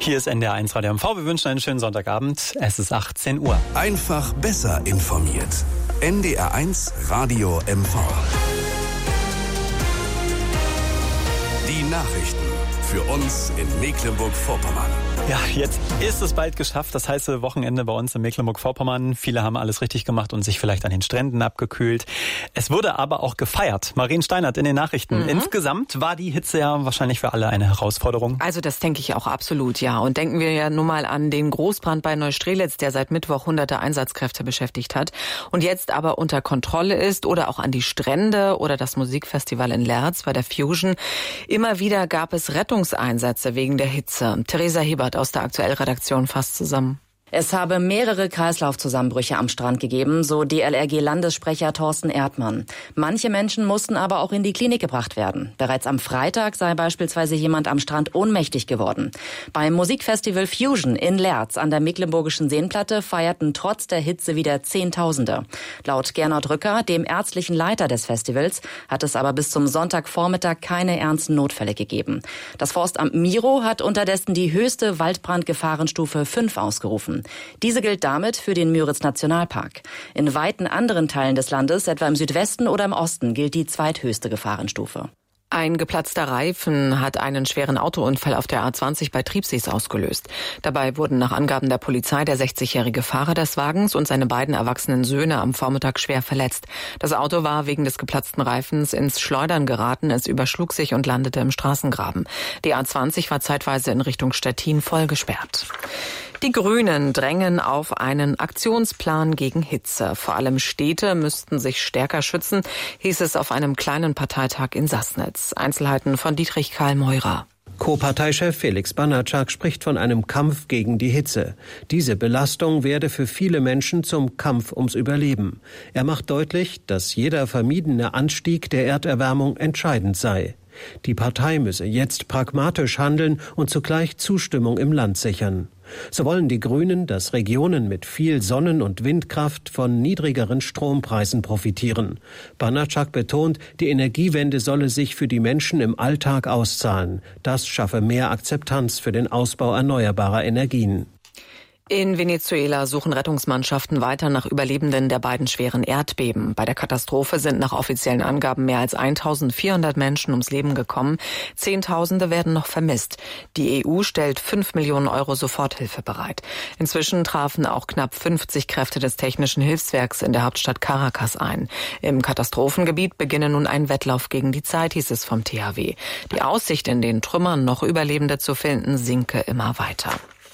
Hier ist NDR1 Radio MV. Wir wünschen einen schönen Sonntagabend. Es ist 18 Uhr. Einfach besser informiert. NDR1 Radio MV. Die Nachrichten für uns in Mecklenburg-Vorpommern. Ja, jetzt ist es bald geschafft, das heiße Wochenende bei uns in Mecklenburg-Vorpommern. Viele haben alles richtig gemacht und sich vielleicht an den Stränden abgekühlt. Es wurde aber auch gefeiert. Marien Steinert in den Nachrichten. Insgesamt war die Hitze ja wahrscheinlich für alle eine Herausforderung. Also das denke ich auch absolut, ja. Und denken wir ja nun mal an den Großbrand bei Neustrelitz, der seit Mittwoch hunderte Einsatzkräfte beschäftigt hat und jetzt aber unter Kontrolle ist, oder auch an die Strände oder das Musikfestival in Lerz bei der Fusion. Immer wieder gab es Rettungseinsätze wegen der Hitze. Theresa Hebert aus der Aktuell-Redaktion fasst zusammen. Es habe mehrere Kreislaufzusammenbrüche am Strand gegeben, so DLRG-Landessprecher Thorsten Erdmann. Manche Menschen mussten aber auch in die Klinik gebracht werden. Bereits am Freitag sei beispielsweise jemand am Strand ohnmächtig geworden. Beim Musikfestival Fusion in Lerz an der Mecklenburgischen Seenplatte feierten trotz der Hitze wieder Zehntausende. Laut Gernot Rücker, dem ärztlichen Leiter des Festivals, hat es aber bis zum Sonntagvormittag keine ernsten Notfälle gegeben. Das Forstamt Miro hat unterdessen die höchste Waldbrandgefahrenstufe 5 ausgerufen. Diese gilt damit für den Müritz-Nationalpark. In weiten anderen Teilen des Landes, etwa im Südwesten oder im Osten, gilt die zweithöchste Gefahrenstufe. Ein geplatzter Reifen hat einen schweren Autounfall auf der A20 bei Triebsees ausgelöst. Dabei wurden nach Angaben der Polizei der 60-jährige Fahrer des Wagens und seine beiden erwachsenen Söhne am Vormittag schwer verletzt. Das Auto war wegen des geplatzten Reifens ins Schleudern geraten. Es überschlug sich und landete im Straßengraben. Die A20 war zeitweise in Richtung Stettin voll gesperrt. Die Grünen drängen auf einen Aktionsplan gegen Hitze. Vor allem Städte müssten sich stärker schützen, hieß es auf einem kleinen Parteitag in Sassnitz. Einzelheiten von Dietrich Karl Meurer. Co-Parteichef Felix Banatschak spricht von einem Kampf gegen die Hitze. Diese Belastung werde für viele Menschen zum Kampf ums Überleben. Er macht deutlich, dass jeder vermiedene Anstieg der Erderwärmung entscheidend sei. Die Partei müsse jetzt pragmatisch handeln und zugleich Zustimmung im Land sichern. So wollen die Grünen, dass Regionen mit viel Sonnen- und Windkraft von niedrigeren Strompreisen profitieren. Banatschak betont, die Energiewende solle sich für die Menschen im Alltag auszahlen. Das schaffe mehr Akzeptanz für den Ausbau erneuerbarer Energien. In Venezuela suchen Rettungsmannschaften weiter nach Überlebenden der beiden schweren Erdbeben. Bei der Katastrophe sind nach offiziellen Angaben mehr als 1400 Menschen ums Leben gekommen. Zehntausende werden noch vermisst. Die EU stellt 5 Millionen Euro Soforthilfe bereit. Inzwischen trafen auch knapp 50 Kräfte des Technischen Hilfswerks in der Hauptstadt Caracas ein. Im Katastrophengebiet beginne nun ein Wettlauf gegen die Zeit, hieß es vom THW. Die Aussicht, in den Trümmern noch Überlebende zu finden, sinke immer weiter.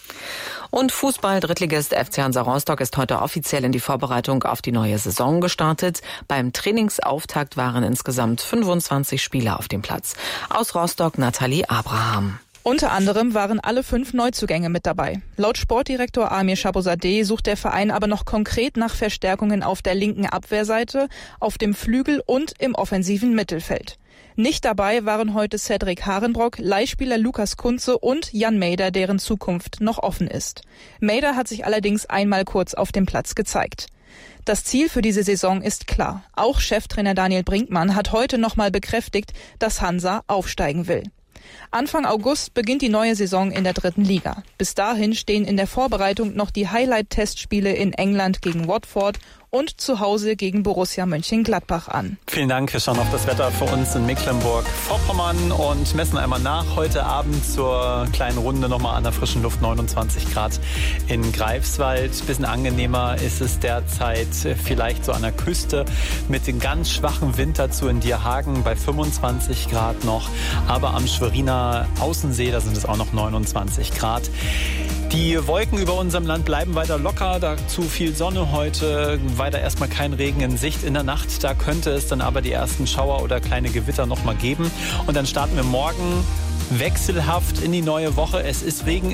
Und Fußball-Drittligist FC Hansa Rostock ist heute offiziell in die Vorbereitung auf die neue Saison gestartet. Beim Trainingsauftakt waren insgesamt 25 Spieler auf dem Platz. Aus Rostock Nathalie Abraham. Unter anderem waren alle 5 Neuzugänge mit dabei. Laut Sportdirektor Amir Shabozadeh sucht der Verein aber noch konkret nach Verstärkungen auf der linken Abwehrseite, auf dem Flügel und im offensiven Mittelfeld. Nicht dabei waren heute Cedric Harenbrock, Leihspieler Lukas Kunze und Jan Meder, deren Zukunft noch offen ist. Meder hat sich allerdings einmal kurz auf dem Platz gezeigt. Das Ziel für diese Saison ist klar. Auch Cheftrainer Daniel Brinkmann hat heute nochmal bekräftigt, dass Hansa aufsteigen will. Anfang August beginnt die neue Saison in der 3. Liga. Bis dahin stehen in der Vorbereitung noch die Highlight-Testspiele in England gegen Watford und zu Hause gegen Borussia Mönchengladbach an. Vielen Dank. Wir schauen auf das Wetter für uns in Mecklenburg-Vorpommern und messen einmal nach. Heute Abend zur kleinen Runde nochmal an der frischen Luft 29 Grad in Greifswald. Bisschen angenehmer ist es derzeit vielleicht so an der Küste mit dem ganz schwachen Wind dazu in Dierhagen bei 25 Grad noch. Aber am Schweriner Außensee, da sind es auch noch 29 Grad. Die Wolken über unserem Land bleiben weiter locker, dazu viel Sonne heute, weiter erstmal kein Regen in Sicht. In der Nacht, da könnte es dann aber die ersten Schauer oder kleine Gewitter noch mal geben. Und dann starten wir morgen wechselhaft in die neue Woche. Es ist Regen